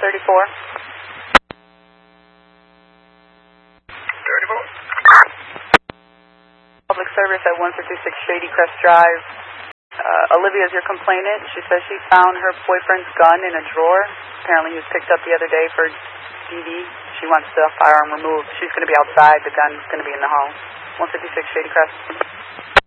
34. 34. Public service at 156 Shady Crest Drive. Olivia is your complainant. She says she found her boyfriend's gun in a drawer. Apparently he was picked up the other day for DV. She wants the firearm removed. She's going to be outside. The gun's going to be in the hall. 156 Shady Crest.